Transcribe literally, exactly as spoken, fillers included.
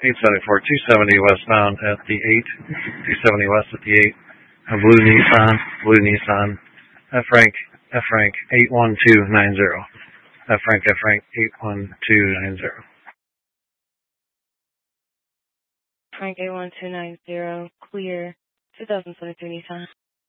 eight seventy-four, two seventy westbound at the eight, two seventy west at the eight. A blue Nissan, blue Nissan. F Frank, F Frank, eight one two nine zero. F Frank, F Frank, eight one two nine zero. Frank eight one two nine zero, clear, two thousand twenty-three Nissan.